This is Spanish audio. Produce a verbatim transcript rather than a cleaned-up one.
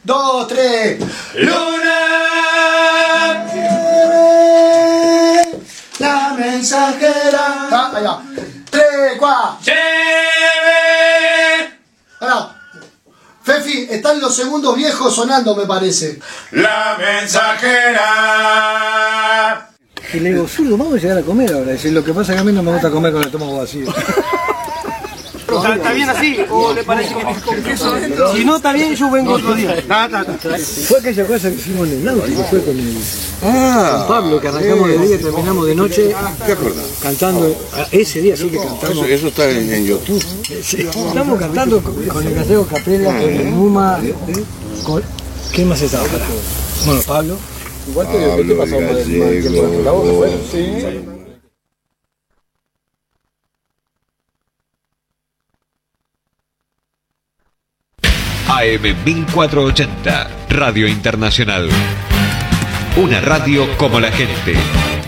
dos, tres. Luna, la mensajera. Ah, ahí va. Tres, cuatro. lleve Ahora, Fefi, están los segundos viejos sonando, me parece. la mensajera. Y le digo, zurdo, vamos a llegar a comer ahora. Dice, lo que pasa es que a mí no me gusta comer con el estómago vacío. ¿Está, está bien así? ¿O le parece que con queso? Si no está bien, yo vengo otro día. Ta, ta, ta. Fue aquella cosa que hicimos en el náutico, fue con, el, Ah, con Pablo, que arrancamos de día y terminamos de noche ¿te acordás? cantando. Ese día sí que cantamos. Eso, eso está en, en YouTube. Sí, estamos cantando con, con el Gallego Capela, con el Numa. Con, ¿quién más estaba? Bueno, Pablo. Igual te digo, ¿qué te pasó más del tiempo? ¿La voz fue? Sí. A M mil cuatrocientos ochenta, Radio Internacional. Una radio como la gente.